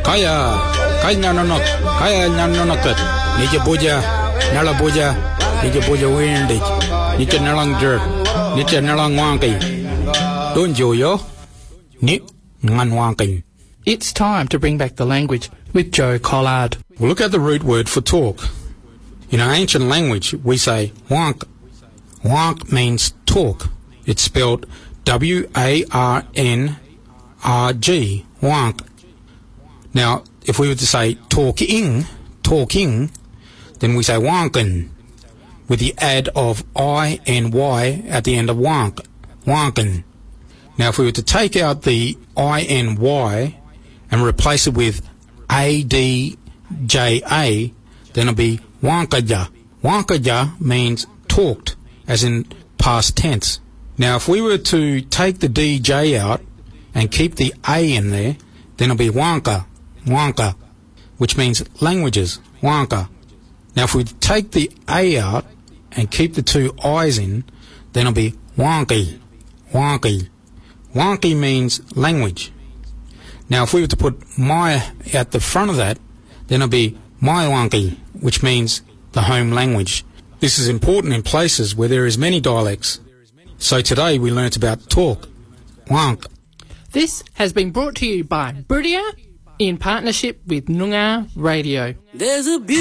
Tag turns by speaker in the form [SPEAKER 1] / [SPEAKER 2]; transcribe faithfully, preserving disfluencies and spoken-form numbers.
[SPEAKER 1] Kaya, kaya nanonok, kaya nanonokot. Nija buja, nala buja, nija buja windig. Nija nalang jerk, nija nalang wanky. Don't you yo? Ni ngan wanky.
[SPEAKER 2] It's time to bring back the language with Joe Collard.
[SPEAKER 1] We'll look at the root word for talk. In our ancient language, we say wank. Wank means talk. It's spelled W A R N R G, wank. Now, if we were to say talking, talking, then we say wankin, with the add of I and Y at the end of wank, wankin. Now, if we were to take out the I and Y and replace it with A D J A, then it'll be wankaja. Wankaja means talked, as in past tense. Now, if we were to take the D J out and keep the A in there, then it'll be wanka, wanka, which means languages, wanka. Now, if we take the A out and keep the two I's in, then it'll be wonky, wonky. Wonky means language. Now, if we were to put my at the front of that, then it'll be my wonky, which means the home language. This is important in places where there is many dialects. So today we learnt about talk, wank.
[SPEAKER 2] This has been brought to you by Boodia in partnership with Noongar Radio.
[SPEAKER 3] There's a